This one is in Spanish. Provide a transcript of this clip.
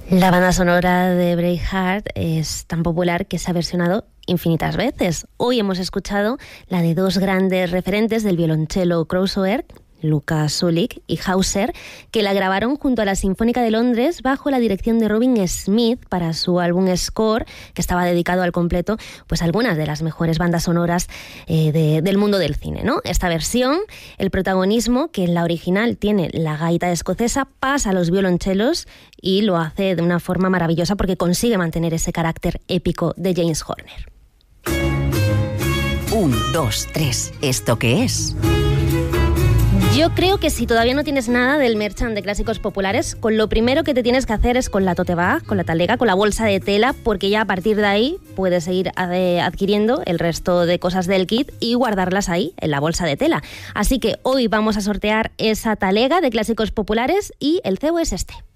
La banda sonora de Braveheart es tan popular que se ha versionado infinitas veces. Hoy hemos escuchado la de dos grandes referentes del violonchelo crossover, Lukas Sulik y Hauser, que la grabaron junto a la Sinfónica de Londres bajo la dirección de Robin Smith para su álbum Score, que estaba dedicado al completo pues a algunas de las mejores bandas sonoras del mundo del cine, ¿no? Esta versión, el protagonismo, que en la original tiene la gaita escocesa, pasa a los violonchelos y lo hace de una forma maravillosa porque consigue mantener ese carácter épico de James Horner. 1, 2, 3. ¿Esto qué es? Yo creo que si todavía no tienes nada del merchant de clásicos populares, con lo primero que te tienes que hacer es con la tote bag, con la talega, con la bolsa de tela, porque ya a partir de ahí puedes seguir adquiriendo el resto de cosas del kit y guardarlas ahí, en la bolsa de tela. Así que hoy vamos a sortear esa talega de clásicos populares y el cebo es este.